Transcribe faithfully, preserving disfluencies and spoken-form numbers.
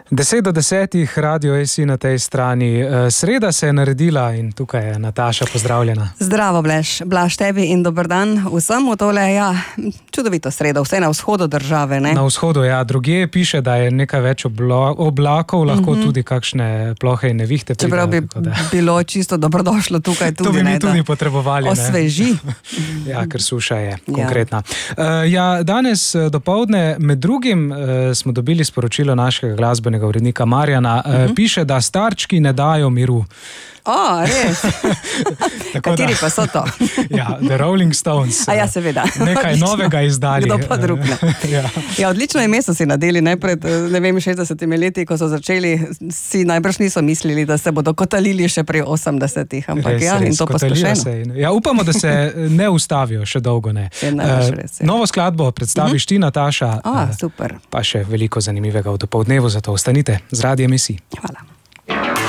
Deset do desetih, Radio A C na tej strani. Sreda se je naredila in tukaj je Nataša, pozdravljena. Zdravo, Blaž. Blaž, tebi in dober dan vsem v tole, ja, čudovito sredo, vse na vzhodu države, ne? Na vzhodu, ja. Drugje piše, da je nekaj več oblo- oblakov, lahko mm-hmm. tudi kakšne plohe in nevihte. Čeprav bi bilo čisto dobrodošlo tukaj tudi, to bi mi ne, tudi potrebovali, osveži. Ja, ker suša je konkretna. Ja, uh, ja danes dopoldne med drugim uh, smo dobili sporočilo našega glasbenega urednika Marjana, uh-huh. piše, da starčki ne dajo miru. O, res? Kateri pa so to? Ja, The Rolling Stones. A ja, seveda. Nekaj odlično. Novega izdali. Kdo pa drug ne. ja. ja, odlično ime so si nadeli, ne pred, ne vem, šestdesetimi leti, ko so začeli, si najbrž niso mislili, da se bodo kotalili še pri osemdesetih, ampak res, ja, res, in to pospešeno. Ja, upamo, da se ne ustavijo še dolgo, ne. Je najbrž res. Je. Novo skladbo predstaviš uh-huh. ti, Nataša. A, super. Pa še veliko zanimivega v dopoldnevu, zato ostanite z Radiem A C. Hvala.